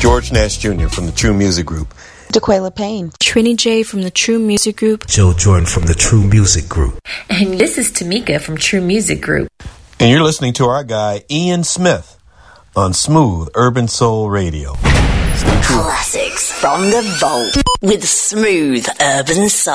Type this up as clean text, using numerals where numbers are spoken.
George Nash Jr. from the True Music Group. DeQuayla Payne. Trini J from the True Music Group. Joe Jordan from the True Music Group. And this is Tamika from True Music Group. And you're listening to our guy, Ian Smith, on Smooth Urban Soul Radio. Classics from the vault with Smooth Urban Soul.